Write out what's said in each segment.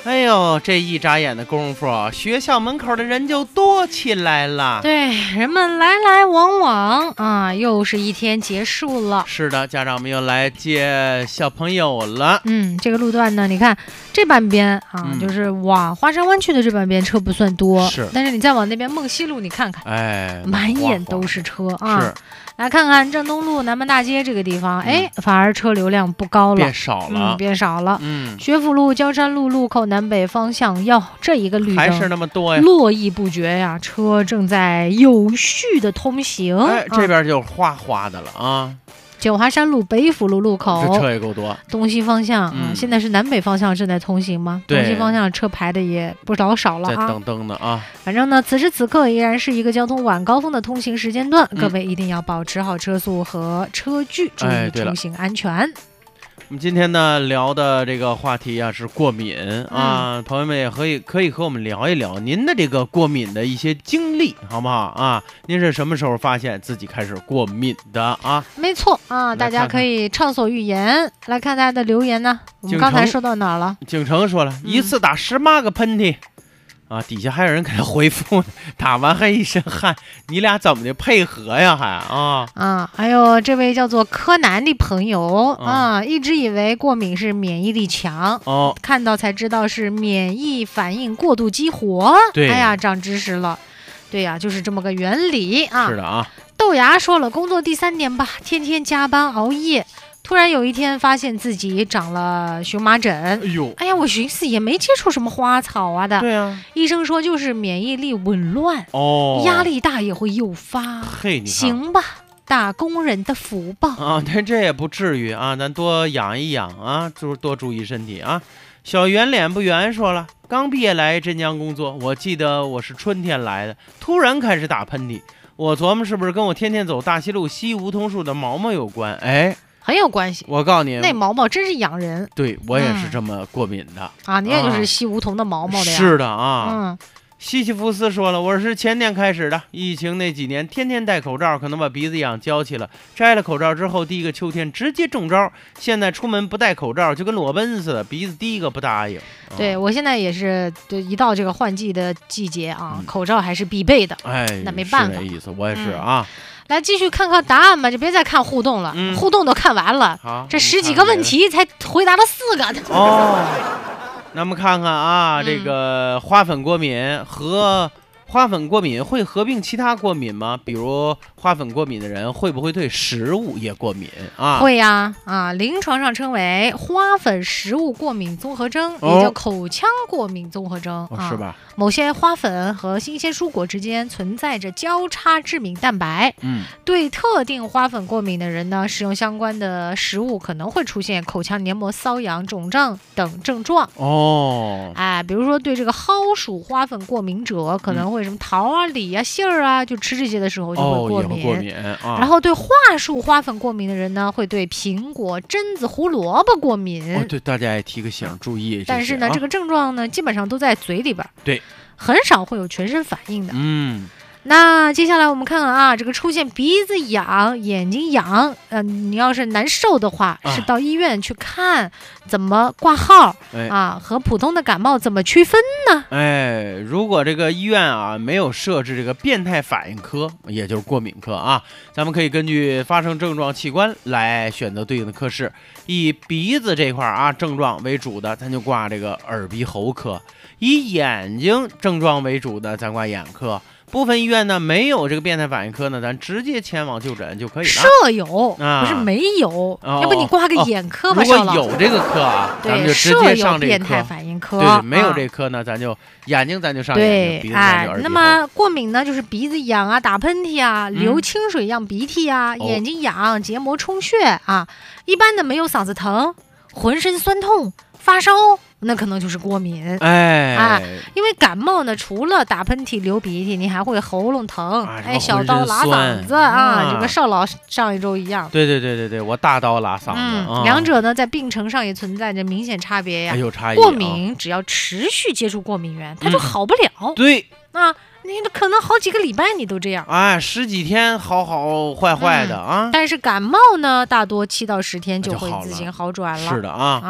哎呦，这一眨眼的功夫，学校门口的人就多起来了。 对，人们来来往往啊，又是一天结束了。 是的，家长们又来接小朋友了。 这个路段呢，你看这半边啊，就是往华山湾去的这半边车不算多， 是。 但是你再往那边梦溪路，你看看，满眼都是车啊。 是。 来看看正东路南门大街这个地方，反而车流量不高了，变少了。学府路、焦山路路口南北方向，这一个绿灯还是那么多呀， 络绎不绝呀，车正在有序的通行。 这边就哗哗的了啊。 九华山路北府路路口， 这车也够多。 东西方向现在是南北方向正在通行吗？东西方向车排的也不老少了啊， 在等灯呢啊。 反正呢，此时此刻依然是一个交通晚高峰的通行时间段，各位一定要保持好车速和车距，注意出行安全。 我们今天呢聊的这个话题啊是过敏啊，朋友们也可以和我们聊一聊您的这个过敏的一些经历，好不好啊？您是什么时候发现自己开始过敏的啊？ 没错啊，大家可以畅所欲言。来看大家的留言呢，我们刚才说到哪儿了？ 景城说了，一次打18个喷嚏。啊，底下还有人给他回复呢，打完还一身汗，你俩怎么的配合呀？还还有这位叫做柯南的朋友一直以为过敏是免疫力强看到才知道是免疫反应过度激活。 对， 哎呀，长知识了。对呀，就是这么个原理啊。 是的啊。 豆芽说了，工作第3年吧，天天加班熬夜。突然有一天发现自己长了荨麻疹，哎呀，我寻思也没接触什么花草啊的， 对啊， 医生说就是免疫力紊乱，压力大也会诱发，行吧，打工人的福报啊，但这也不至于啊，咱多养一养啊，多注意身体啊。小圆脸不圆说了，刚毕业来镇江工作，我记得我是春天来的，突然开始打喷嚏，我琢磨是不是跟我天天走大西路吸梧桐树的毛毛有关， 很有关系。 我告诉你， 那毛毛真是养人。 对，我也是这么过敏的啊，你也就是吸梧桐的毛毛的呀。 是的啊。西西弗斯说了，我是前年开始的，疫情那几年天天戴口罩，可能把鼻子痒娇气了，摘了口罩之后第一个秋天直接中招，现在出门不戴口罩就跟裸奔似的，鼻子第一个不答应。 对，我现在也是，对，一到这个换季的季节啊，口罩还是必备的。那没办法， 是这意思，我也是啊。 来继续看看答案吧，就别再看互动了，互动都看完了，这10几个问题才回答了4个。 那么看看啊，这个花粉过敏和花粉过敏会合并其他过敏吗？比如花粉过敏的人会不会对食物也过敏啊？ 会呀，临床上称为花粉食物过敏综合征，也叫口腔过敏综合征， 是吧？ 某些花粉和新鲜蔬果之间存在着交叉致敏蛋白，对特定花粉过敏的人呢，使用相关的食物可能会出现口腔黏膜瘙痒、肿胀等症状。比如说对这个蒿属花粉过敏者，可能会什么桃啊、李啊、杏儿啊，就吃这些的时候就会过敏。然后对桦树花粉过敏的人呢，会对苹果、榛子、胡萝卜过敏。 对，大家也提个醒，注意。 但是呢，这个症状呢，基本上都在嘴里边， 对， 很少会有全身反应的。那接下来我们看看啊，这个出现鼻子痒、眼睛痒，你要是难受的话，是到医院去看，怎么挂号和普通的感冒怎么区分呢？ 如果这个医院啊没有设置这个变态反应科，也就是过敏科啊，咱们可以根据发生症状器官来选择对应的科室。以鼻子这块啊症状为主的，咱就挂这个耳鼻喉科；以眼睛症状为主的，咱挂眼科。部分医院呢没有这个变态反应科呢，咱直接前往就诊就可以了。 设有不是没有，要不你挂个眼科吧？ 如果有这个科啊，咱们就直接上这个科。 变态反应科。 对，没有这科呢，咱就眼睛咱就上眼睛，鼻子咱就耳鼻喉。 那么过敏呢，就是鼻子痒啊、打喷嚏啊、流清水样鼻涕啊、眼睛痒、结膜充血啊。一般的没有嗓子疼、浑身酸痛、发烧。那可能就是过敏，因为感冒呢，除了打喷嚏、流鼻涕，你还会喉咙疼，小刀拉嗓子就跟邵老上一周一样。 对，我大刀拉嗓子。 两者呢，在病程上也存在着明显差别呀。 有差异。 过敏只要持续接触过敏源，它就好不了。 对你可能好几个礼拜你都这样 ，10几天好坏的啊。 但是感冒呢，大多7到10天就会自行好转了。 是的啊。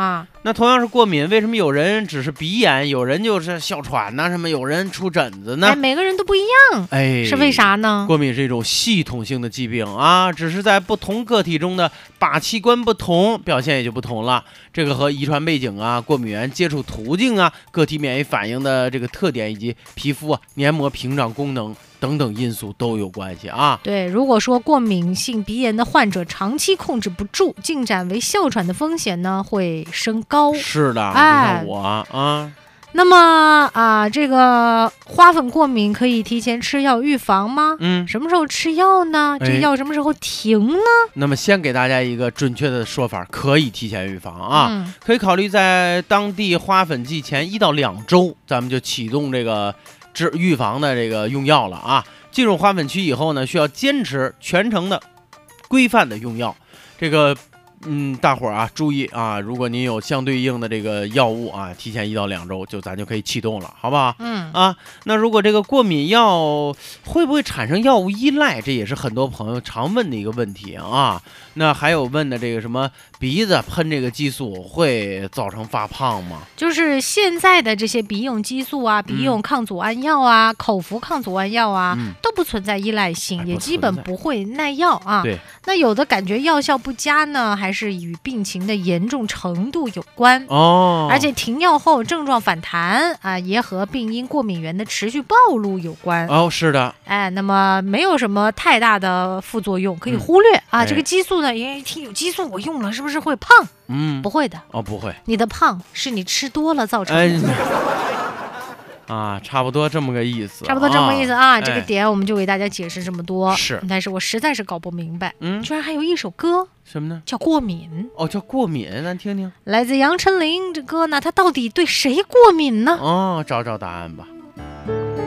那同样是过敏，为什么有人只是鼻炎，有人就是哮喘呐，什么有人出疹子呢？ 每个人都不一样，是为啥呢？ 过敏是一种系统性的疾病啊，只是在不同个体中的靶器官不同，表现也就不同了。这个和遗传背景啊、过敏源接触途径啊、个体免疫反应的这个特点，以及皮肤啊、黏膜屏障功能等等因素都有关系啊。 对，如果说过敏性鼻炎的患者长期控制不住，进展为哮喘的风险呢会升高。 是的，你看我啊。 那么这个花粉过敏可以提前吃药预防吗？什么时候吃药呢？这药什么时候停呢？ 那么先给大家一个准确的说法，可以提前预防啊，可以考虑在当地花粉季前1到2周，咱们就启动这个预防的这个用药了啊。进入花粉区以后呢，需要坚持全程的规范的用药。这个大伙儿啊，注意啊！如果您有相对应的这个药物啊，提前1到2周咱就可以启动了，好不好？那如果这个过敏药会不会产生药物依赖，这也是很多朋友常问的一个问题啊。那还有问的这个什么鼻子喷这个激素会造成发胖吗？ 就是现在的这些鼻用激素啊、鼻用抗组胺药啊、口服抗组胺药啊，都不存在依赖性，也基本不会耐药啊。 对， 那有的感觉药效不佳呢，还是与病情的严重程度有关哦。 而且停药后症状反弹啊，也和病因过敏源的持续暴露有关哦。是的， 那么没有什么太大的副作用，可以忽略啊。这个激素呢，因为一听有激素，我用了是不是会胖？不会的哦，不会， 你的胖是你吃多了造成的。 差不多这么个意思， 这个点我们就给大家解释这么多。 是， 但是我实在是搞不明白，居然还有一首歌， 什么呢？ 叫《过敏》。 叫过敏，咱听听。 来自杨丞琳，这歌呢，它到底对谁过敏呢？ 找答案吧。